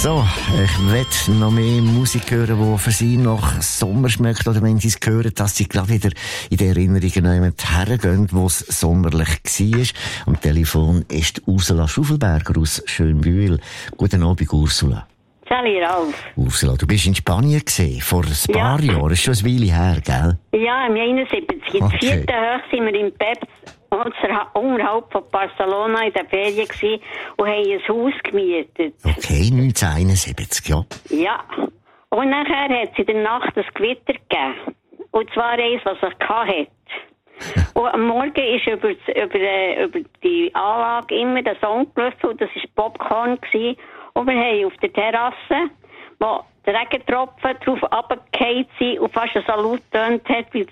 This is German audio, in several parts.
So, ich will noch mehr Musik hören, die für Sie nach Sommer schmeckt. Oder wenn Sie es hören, dass Sie gerade wieder in die Erinnerungen hergehen, wo es sommerlich war. Am Telefon ist Ursula Schuffelberger aus Schönbühl. Guten Abend, Ursula. Sally Ralf. Ursula, du bist in Spanien gesehen, vor ein paar Jahren. Das ist schon ein Weile her, gell? Ja, im 71. In der 4. Höhe sind wir in Peps, unterhalb von Barcelona in der Ferien gewesen und haben ein Haus gemietet. Okay, 1971, ja. Ja. Und nachher hat es in der Nacht ein Gewitter gegeben. Und zwar eins, was er hatte. Und am Morgen ist über die Anlage immer der Song gelaufen und das war Popcorn gewesen. Und wir haben auf der Terrasse, wo der Regentropfen drauf runtergefallen sind und fast so laut getönt hat, wie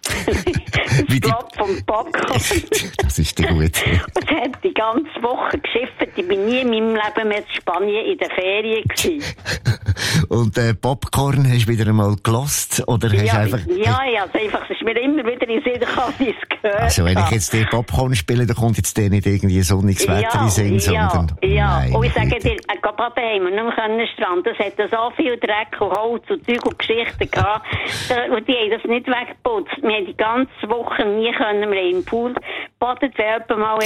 das Blatt vom Popcorn. Das ist der Gute. Und es hat die ganze Woche geschifft. Ich bin nie in meinem Leben mehr in Spanien in der Ferien gewesen. Und Popcorn hast du wieder einmal gelost oder hast einfach... Ja, also einfach, es ist mir immer wieder in den Sinn gekommen, wie es gehört. Also wenn ich jetzt den Popcorn spiele, dann kommt jetzt der nicht irgendwie sonniges Wetter in den Sinn, sondern... Ja, und ich sage dir, gerade daheim, nicht mehr an den Strand, das hat so viel Dreck und Holz und Zeug und Geschichten gehabt, und die haben das nicht weggeputzt. Wir haben die ganze Woche nie können, wir haben im Pool badet, wenn jemand mal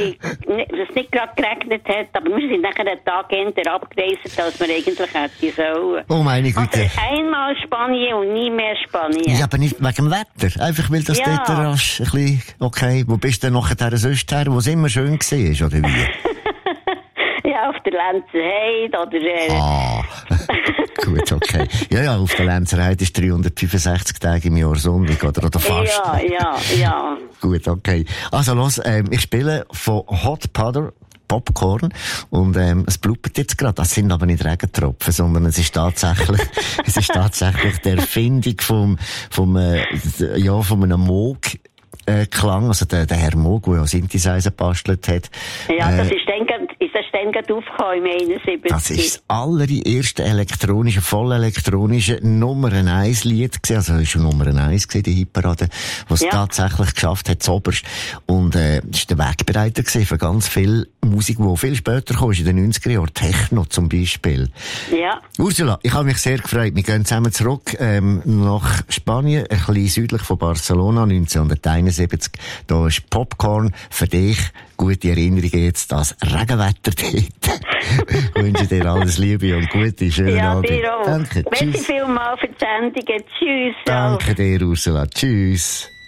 es nicht gerade geregnet hat, aber wir sind nachher einen Tag hinterher abgereist, als wir eigentlich hätten sollen. Oh meine Güte. Also einmal Spanien und nie mehr Spanien. Ja, aber nicht wegen dem Wetter, einfach weil das dort rasch ein bisschen, okay, wo bist du denn nachher sonst her, wo es immer schön war, oder wie? Ja, auf der Lenzerheide oder... Gut, okay. Ja, auf der Lenzerheide ist 365 Tage im Jahr sonnig, oder fast. Ja. Gut, okay. Also los, ich spiele von Hot Powder Popcorn und es blubbert jetzt gerade. Das sind aber nicht Regentropfen, sondern es ist tatsächlich die Erfindung vom einem Moog Klang, also der Herr Moog, der ja Synthesizer gebastelt hat. Ja, das ist dann gerade aufgekommen im 71. Das ist das allererste elektronische, voll elektronische Nummer 1 Lied gewesen. Also, es war schon Nummer 1 gewesen, die Hitparade, was es tatsächlich geschafft hat, zuoberst. Und, das war der Wegbereiter gewesen für ganz viel Musik, die viel später kam, in den 90er Jahren. Techno zum Beispiel. Ja. Ursula, ich habe mich sehr gefreut. Wir gehen zusammen zurück, nach Spanien, ein bisschen südlich von Barcelona, 1971. Da ist Popcorn für dich. Gute Erinnerungen jetzt, das Regenwetter dort. Ich wünsche dir alles Liebe und Gute, schönen Abend. Ja, dir auch. Danke, tschüss. Merci vielmals für die Sendungen. Tschüss. Danke dir, Ursula. Tschüss.